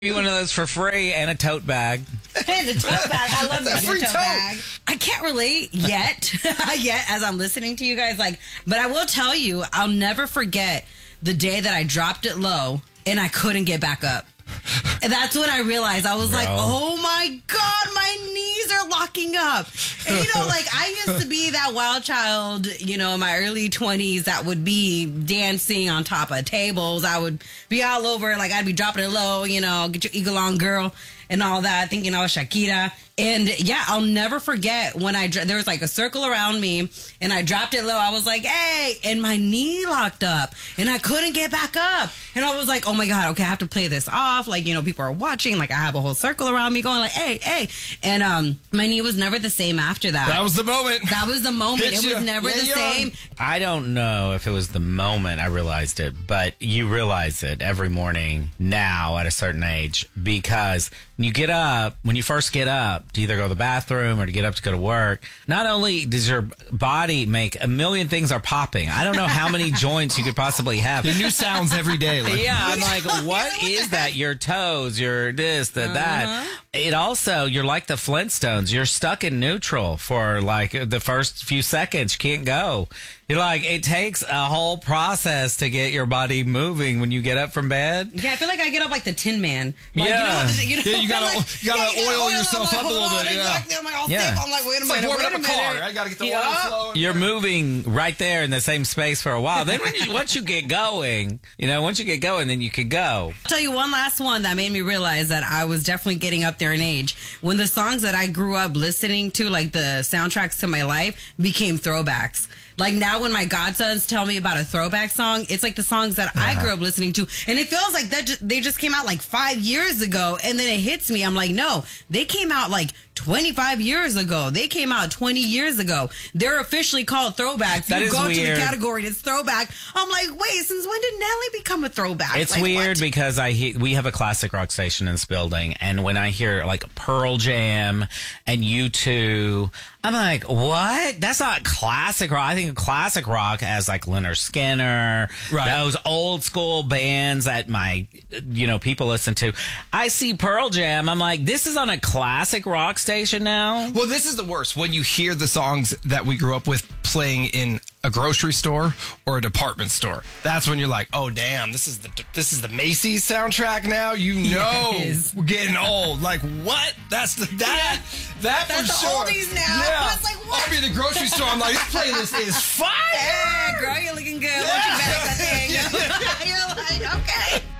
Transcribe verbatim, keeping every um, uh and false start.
You one of those for free and a tote bag. Hey, the tote bag. I love the free tote, tote bag. I can't relate yet, yet as I'm listening to you guys. Like, but I will tell you, I'll never forget the day that I dropped it low and I couldn't get back up. And that's when I realized I was Bro. like, oh my God, my knees are locking up. And you know, like I used to be that wild child, you know, in my early twenties that would be dancing on top of tables. I would be all over, like I'd be dropping it low, you know, get your eagle on girl and all that, thinking I was Shakira. And yeah, I'll never forget when I, there was like a circle around me and I dropped it low. I was like, hey, and my knee locked up and I couldn't get back up. And I was like, oh my God, okay, I have to play this off. Like, you know, people are watching. Like I have a whole circle around me going like, hey, hey. And um, my knee was never the same after that. That was the moment. That was the moment. Hit It you. was never Yeah, the yeah. same. I don't know if it was the moment I realized it, but you realize it every morning now at a certain age because when you get up, when you first get up to either go to the bathroom or to get up to go to work, not only does your body make a million things are popping. I don't know how many joints you could possibly have. The new sounds every day. Like, Yeah, I'm like, what is that? Your toes, your this, the that. It also, you're like the Flintstones. You're stuck in neutral for like the first few seconds. You can't go. You're like, it takes a whole process to get your body moving when you get up from bed. Yeah, I feel like I get up like the Tin Man. Like, Yeah. You know, Yeah, you gotta- like, you gotta yeah, oil I'm yourself like, up a little hold on, bit, yeah. Exactly. I'm like, all Yeah. stiff. I'm like, wait a It's like minute. warming wait up a a car. minute. I gotta get the Yeah. oil flowing. You're moving right there in the same space for a while. Then when you, once you get going, you know, once you get going, then you could go. I'll tell you one last one that made me realize that I was definitely getting up there in age. When the songs that I grew up listening to, like the soundtracks to my life, became throwbacks. Like now when my godsons tell me about a throwback song, it's like the songs that I grew up listening to. And it feels like that ju- they just came out like five years ago. And then it hits me. I'm like, no, they came out like twenty-five years ago. They came out twenty years ago. They're officially called throwbacks. That you is go to weird. the category, it's throwback. I'm like, wait, since when did Nelly become a throwback? It's Like, weird what? because I he- we have a classic rock station in this building, and when I hear like Pearl Jam and U two, I'm like, what? That's not classic rock. I think of classic rock as like Leonard Skinner, Right. those old school bands that my you know people listen to. I see Pearl Jam, I'm like, this is on a classic rock station now. Well, this is the worst. When you hear the songs that we grew up with playing in a grocery store or a department store, that's when you're like, oh damn, this is the this is the Macy's soundtrack now. You know, Yes. we're getting old. Like what? That's the that that That's for the sure. oldies now. Yeah. I was like, what? I'll be in the grocery store. I'm like, this playlist is fire. Hey, girl, you're looking good. Why don't you back that thing? You're like, okay.